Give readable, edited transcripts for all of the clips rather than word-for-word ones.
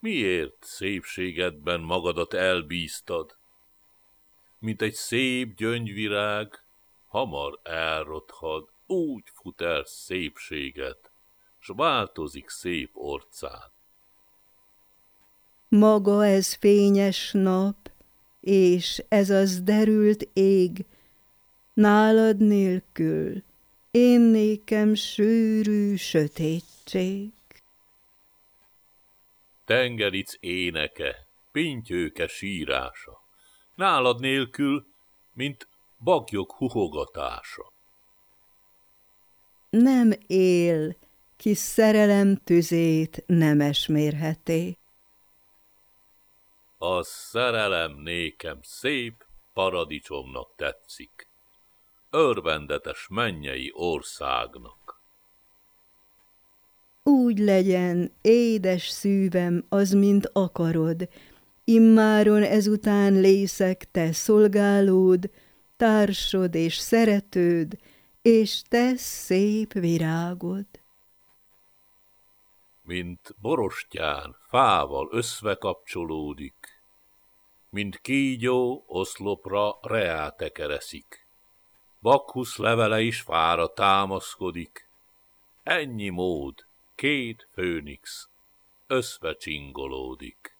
Miért szépségedben magadat elbíztad? Mint egy szép gyöngyvirág, hamar elrothad, úgy fut el szépséget, s változik szép orcád. Maga ez fényes nap, és ez az derült ég, nálad nélkül én nékem sűrű sötétség. Tengeric éneke, pintyőke sírása, nálad nélkül, mint baglyok huhogatása. Nem él, ki szerelem tüzét nemes mérheté. A szerelem nékem szép paradicsomnak tetszik, örvendetes mennyei országnak. Úgy legyen, édes szívem, az, mint akarod, immáron ezután lészek te szolgálód, társod és szeretőd, és te szép virágod. Mint borostyán fával összvekapcsolódik, mint kígyó oszlopra reátekereszik. Bakkusz levele is fára támaszkodik, ennyi mód két főnix összvecsingolódik.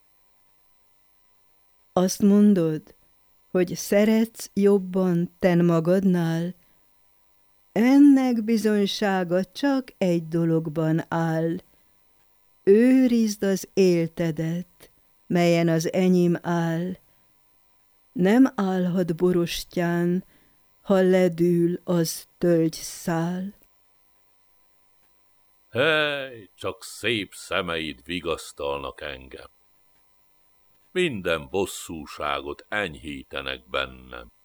Azt mondod, hogy szeretsz jobban ten magadnál? Ennek bizonysága csak egy dologban áll. Őrizd az éltedet, melyen az enyém áll. Nem állhat borostyán, ha ledül az tölgyszál. Hely, csak szép szemeid vigasztalnak engem. Minden bosszúságot enyhítenek bennem.